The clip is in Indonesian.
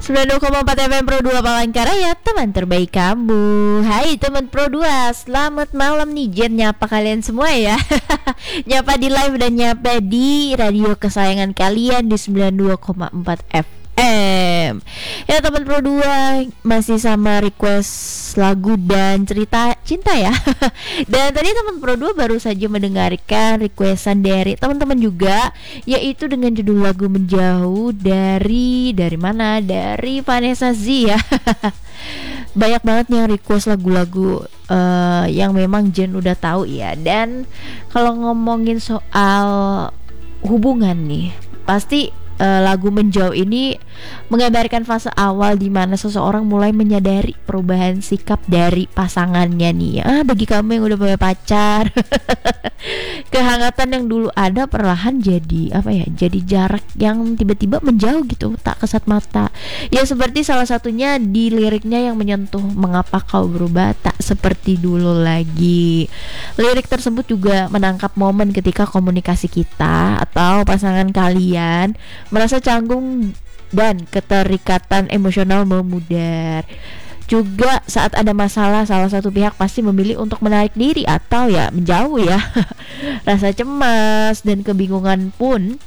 92,4 FM Pro 2 Palangkaraya, teman terbaik kamu. Hai teman Pro 2, selamat malam nih. Jen nyapa kalian semua ya. Nyapa di live dan nyapa di radio kesayangan kalian di 92,4 FM. Ya teman Pro 2, masih sama request lagu dan cerita cinta ya. Dan tadi teman Pro 2 baru saja mendengarkan requestan dari teman-teman juga, yaitu dengan judul lagu Menjauh dari mana? Dari Vanessa Z ya. Banyak banget nih yang request lagu-lagu yang memang Jen udah tahu ya. Dan kalau ngomongin soal hubungan nih, pasti lagu Menjauh ini menggambarkan fase awal di mana seseorang mulai menyadari perubahan sikap dari pasangannya nih. Bagi kamu yang udah punya pacar, kehangatan yang dulu ada perlahan jadi jadi jarak yang tiba-tiba menjauh gitu, tak kasat mata. Ya seperti salah satunya di liriknya yang menyentuh, mengapa kau berubah tak seperti dulu lagi. Lirik tersebut juga menangkap momen ketika komunikasi kita atau pasangan kalian merasa canggung dan keterikatan emosional memudar. Juga saat ada masalah, salah satu pihak pasti memilih untuk menarik diri atau ya menjauh ya. Rasa cemas dan kebingungan pun